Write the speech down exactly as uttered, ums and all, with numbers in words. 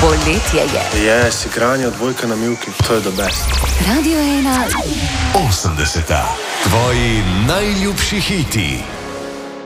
Poletje je. Yes, igranje odbojka na mivki, to je the best. Radio ena. osemdeseta. Tvoji najljubši hiti.